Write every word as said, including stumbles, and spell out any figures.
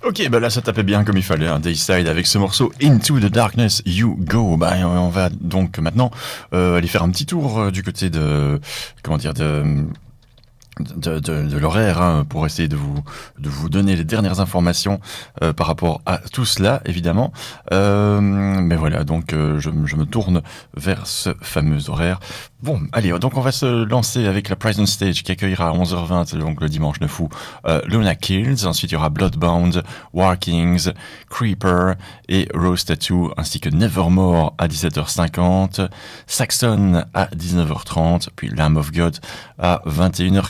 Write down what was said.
Ok, bah là ça tapait bien comme il fallait, hein. Dayside avec ce morceau Into the Darkness You Go. Bah on va donc maintenant euh, aller faire un petit tour euh, du côté de comment dire de de, de, de l'horaire, hein, pour essayer de vous de vous donner les dernières informations euh, par rapport à tout cela, évidemment. Euh, mais voilà, donc euh, je, je me tourne vers ce fameux horaire. Bon, allez, donc on va se lancer avec la Prison Stage qui accueillera à onze heures vingt, donc le dimanche neuf août, euh, Luna Kills. Ensuite, il y aura Bloodbound, War Kings, Creeper et Rose Tattoo, ainsi que Nevermore à dix-sept heures cinquante, Saxon à dix-neuf heures trente, puis Lamb of God à vingt et une heures